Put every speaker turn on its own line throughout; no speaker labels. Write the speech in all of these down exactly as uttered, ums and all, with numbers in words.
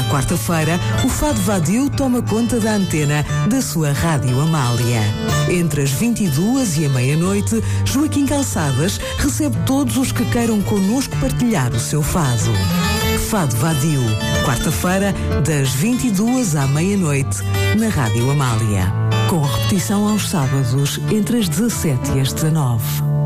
Quarta-feira, o Fado Vadio toma conta da antena da sua Rádio Amália. Entre as vinte e duas e a meia-noite, Joaquim Calçadas recebe todos os que queiram connosco partilhar o seu fado. Fado Vadio, quarta-feira, das vinte e duas à meia-noite, na Rádio Amália. Com repetição aos sábados, entre as dezassete e as dezanove.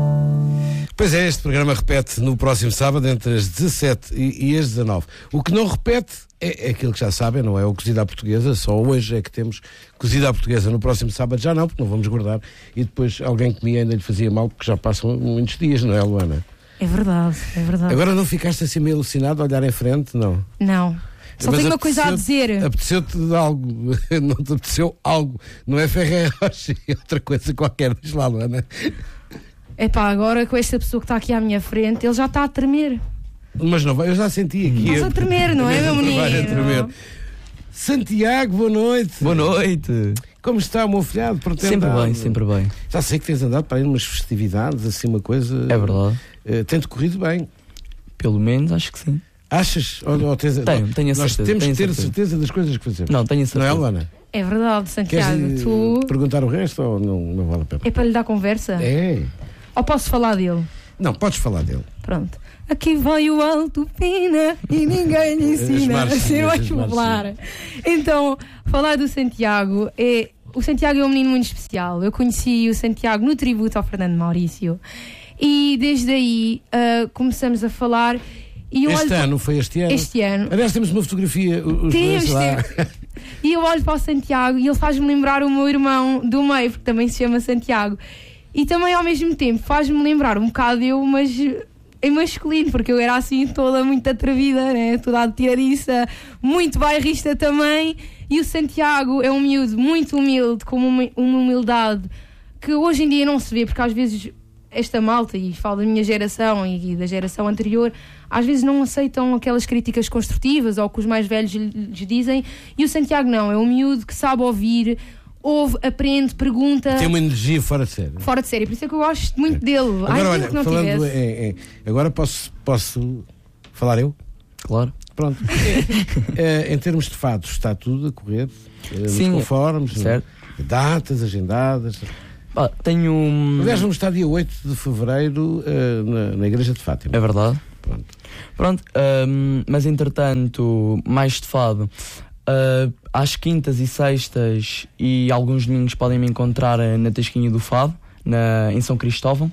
Pois é, este programa repete no próximo sábado entre as dezassete e, e as dezanove. O que não repete é, é aquilo que já sabem, não é o cozido à portuguesa, só hoje é que temos cozido à portuguesa. No próximo sábado já não, porque não vamos guardar e depois alguém comia ainda lhe fazia mal, porque já passam muitos dias, não é, Luana?
É verdade, é verdade.
Agora não ficaste assim meio alucinado a olhar em frente, não?
Não. Só
Mas
tenho uma coisa a dizer.
Apeteceu-te algo, não te apeteceu algo, não é Ferreira Rocher, é outra coisa qualquer, diz lá, Luana.
Epá, agora com esta pessoa que está aqui à minha frente, ele já está a tremer.
Mas não vai, eu já senti aqui.
Estás a tremer, não é, meu menino?
Vai a tremer. Santiago, boa noite.
Boa noite.
Como está o meu filhado?
Sempre bem, sempre bem.
Já sei que tens andado para ir umas festividades, assim, uma coisa.
É verdade.
Uh, Tem-te corrido bem.
Pelo menos, acho que sim.
Achas? Ou, ou tens,
tenho, tenho a
Nós
certeza.
temos
tenho
que ter
certeza.
certeza das coisas que fazemos.
Não, tenho a certeza.
Não é, Luana?
É verdade, Santiago.
Queres
tu...
perguntar o resto ou não, não vale a pena?
É para lhe dar conversa?
É.
Ou posso falar dele?
Não, podes falar dele.
Pronto. Aqui vai o Alto Pina e ninguém lhe ensina a ser mais popular. Então, falar do Santiago é... O Santiago é um menino muito especial. Eu conheci o Santiago no tributo ao Fernando Maurício. E desde aí uh, começamos a falar... E eu
este
olho
ano,
para...
foi este ano?
Este ano.
Aliás, temos uma fotografia, os dois lá.
E eu olho para o Santiago e ele faz-me lembrar o meu irmão do meio, porque também se chama Santiago. E também, ao mesmo tempo, faz-me lembrar um bocado eu, mas em masculino, porque eu era assim toda muito atrevida, né? Toda atiradiça, muito bairrista também. E o Santiago é um miúdo muito humilde, com uma, uma humildade que hoje em dia não se vê, porque às vezes esta malta, e falo da minha geração e da geração anterior, às vezes não aceitam aquelas críticas construtivas ou que os mais velhos lhes dizem, e o Santiago não, é um miúdo que sabe ouvir, ouve, aprende, pergunta.
Tem uma energia fora de série.
Fora de série, por isso é que eu gosto muito dele.
Agora,
Ai,
olha,
que não
falando
tivesse.
em, em, agora posso, posso falar eu?
Claro.
Pronto. é, é, em termos de fados, está tudo a correr? É,
Sim,
conformes?
certo.
Datas agendadas?
Ah, tenho um...
Aliás, vamos estar dia oito de fevereiro uh, na, na Igreja de Fátima.
É verdade.
Pronto.
Pronto, um, mas entretanto, mais de fado. Uh, às quintas e sextas e alguns domingos podem me encontrar na Tasquinha do Fado, na, em São Cristóvão.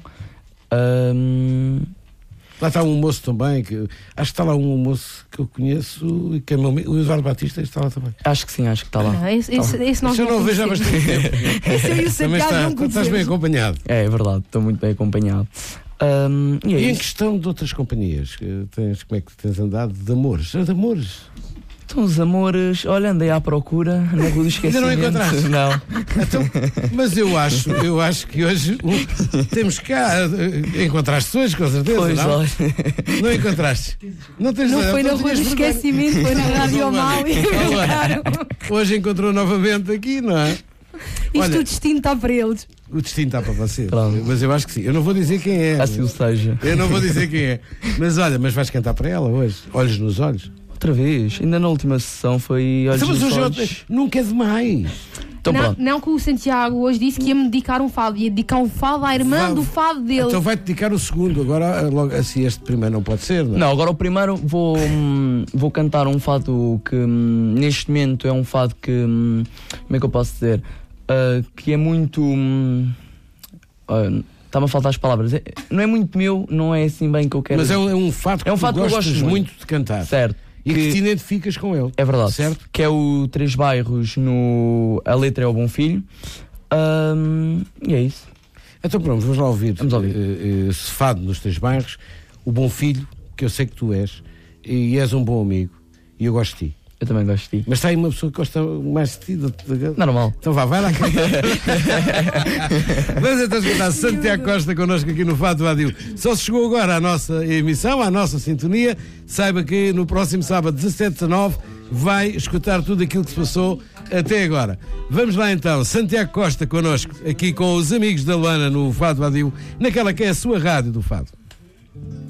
Um...
Lá está um moço também, que, acho que está lá um moço que eu conheço, e que é meu, o Eduardo Batista está lá também.
Acho que sim, acho que está lá.
Não, esse, esse, esse nós
eu não vejo há bastante tempo.
Esse eu e o
Também
Santiago
está,
não
estás bem acompanhado.
É, é verdade, estou muito bem acompanhado. Um, e é
e em
isso.
questão de outras companhias, que tens, como é que tens andado? De amores? De amores?
Então, os amores, olha, andei à procura na Rua do Esquecimento.
Ainda não encontraste?
Não.
Então, mas eu acho, eu acho que hoje um, temos cá, uh, encontraste hoje, com certeza,
Pois,
não?
olha.
Não encontraste? Não, tens
Não
nada,
foi na
não
Rua do
tinhas vergonha.
Esquecimento, foi na Rádio Amália.
Hoje encontrou novamente aqui, não é?
Isto
Olha,
o destino está para eles.
o destino está para você.
Pronto.
Mas eu acho que sim. Eu não vou dizer quem é.
Assim o seja.
Eu não vou dizer quem é. Mas olha, mas vais cantar para ela hoje. Olhos nos olhos.
Outra vez, ainda na última sessão foi olhos
Mas
nos
hoje
olhos.
nunca é demais.
Então
não,
pronto.
não que o Santiago hoje disse que ia me dedicar um fado, ia dedicar um fado à irmã
Vai-
do fado dele.
Então vai-te dedicar o segundo. Agora, logo assim, este primeiro não pode ser, não é?
Não, agora o primeiro vou, hum, vou cantar um fado que hum, neste momento é um fado que, hum, como é que eu posso dizer, Uh, que é muito, hum, uh, está-me a faltar as palavras, é, não é muito meu, não é assim bem que eu quero.
Mas é um, é um fato que,
é um
tu
fado que eu
gostas
gosto
muito de cantar.
Certo.
E que, que te identificas com ele.
É verdade.
Certo?
Que é o Três Bairros, no, a letra é o Bom Filho. Um, e é isso.
Então pronto, vamos lá ouvir,
Vamos ouvir.
Uh, uh, esse fado nos Três Bairros, o bom filho, que eu sei que tu és, e és um bom amigo, e eu gosto de ti.
Eu também gosto de ti.
Mas está aí uma pessoa que gosta mais de ti. De, de...
Normal.
Então vá, vai lá cantar. Vamos então escutar Santiago Costa connosco aqui no Fado Vadio. Só se chegou agora à nossa emissão, à nossa sintonia, saiba que no próximo sábado, dezassete e dezanove, vai escutar tudo aquilo que se passou até agora. Vamos lá então, Santiago Costa connosco, aqui com os amigos da Luana no Fado Vadio, naquela que é a sua rádio do Fado.